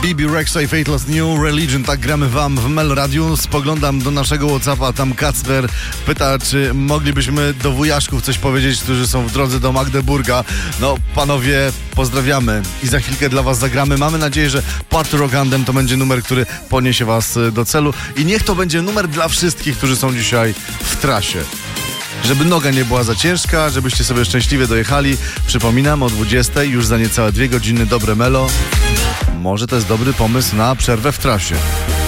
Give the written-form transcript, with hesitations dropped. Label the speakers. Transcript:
Speaker 1: Bibi Rexa i Faithless New Religion, tak gramy wam w Mel Radiu. Spoglądam do naszego WhatsAppa, tam Kacper pyta, czy moglibyśmy do wujaszków coś powiedzieć, którzy są w drodze do Magdeburga. No, panowie, pozdrawiamy i za chwilkę dla was zagramy. Mamy nadzieję, że Party Rock Anthem to będzie numer, który poniesie was do celu i niech to będzie numer dla wszystkich, którzy są dzisiaj w trasie. Żeby noga nie była za ciężka, żebyście sobie szczęśliwie dojechali. Przypominam, o 20:00, już za niecałe 2 godziny dobre melo. Może to jest dobry pomysł na przerwę w trasie.